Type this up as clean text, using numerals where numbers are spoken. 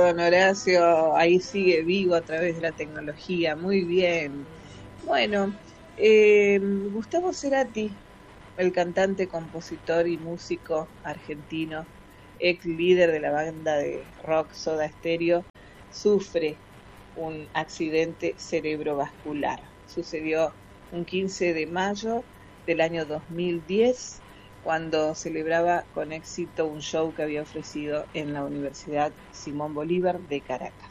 don Horacio, ahí sigue vivo a través de la tecnología, muy bien. Bueno, Gustavo Cerati, el cantante, compositor y músico argentino, ex líder de la banda de rock Soda Stereo, sufre un accidente cerebrovascular. Sucedió un 15 de mayo del año 2010, cuando celebraba con éxito un show que había ofrecido en la Universidad Simón Bolívar de Caracas.